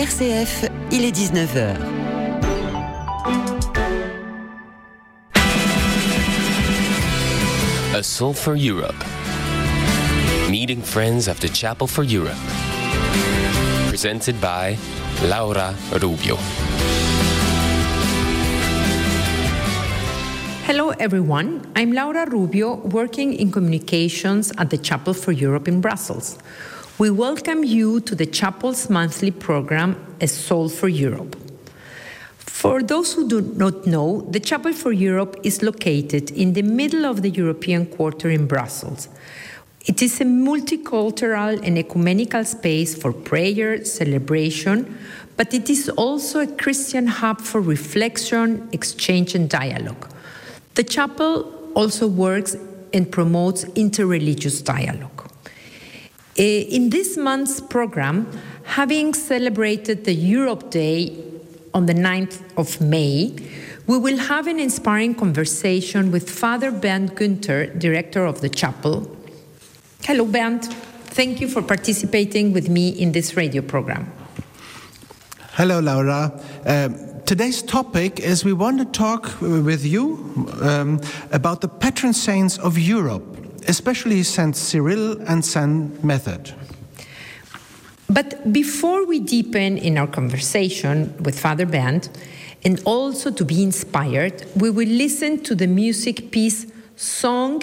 RCF, il est 19h. A Soul for Europe. Meeting friends of the Chapel for Europe. Presented by Laura Rubio. Hello everyone, I'm Laura Rubio, working in communications at the Chapel for Europe in Brussels. We welcome you to the Chapel's monthly program, A Soul for Europe. For those who do not know, the Chapel for Europe is located in the middle of the European Quarter in Brussels. It is a multicultural and ecumenical space for prayer, celebration, but it is also a Christian hub for reflection, exchange and dialogue. The chapel also works and promotes interreligious dialogue. In this month's program, having celebrated the Europe Day on the 9th of May, we will have an inspiring conversation with Father Bernd Günther, director of the chapel. Hello, Bernd. Thank you for participating with me in this radio program. Hello, Laura. Today's topic is we want to talk with you about the patron saints of Europe, especially Saint Cyril and Saint Method. But before we deepen in our conversation with Father Bernd, and also to be inspired, we will listen to the music piece Song